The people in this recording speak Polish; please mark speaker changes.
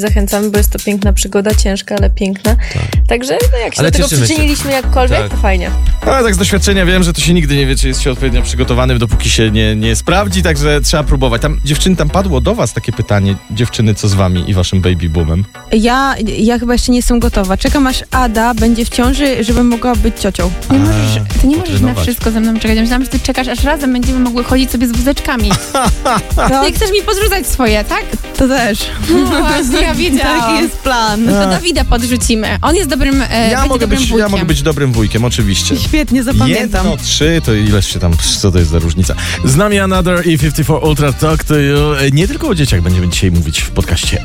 Speaker 1: Zachęcamy, bo jest to piękna przygoda, ciężka, ale piękna. Tak. Także jak się do tego przyczyniliśmy jakkolwiek, to fajnie.
Speaker 2: Ale tak z doświadczenia wiem, że to się nigdy nie wie, czy jest się odpowiednio przygotowanym, dopóki się nie sprawdzi, także trzeba próbować. Dziewczyny, tam padło do was takie pytanie. Dziewczyny, co z wami i waszym baby boomem?
Speaker 3: Ja chyba jeszcze nie jestem gotowa. Czekam, aż Ada będzie w ciąży, żebym mogła być ciocią.
Speaker 4: Ty nie możesz na wszystko ze mną czekać. Ja myślałam, że ty czekasz, aż razem będziemy mogły chodzić sobie z wózeczkami. Ty chcesz mi podrzucać swoje, tak?
Speaker 3: To też.
Speaker 4: No właśnie, ja wiedziałam.
Speaker 3: Taki jest plan.
Speaker 4: To Dawida podrzucimy. On jest dobrym
Speaker 2: Ja mogę być dobrym wujkiem, oczywiście.
Speaker 3: Świetnie, zapamiętam.
Speaker 2: 1-3, to ileż się tam, co to jest za różnica? Z nami Another i 54 Ultra Talk to You. Nie tylko o dzieciach będziemy dzisiaj mówić w podcaście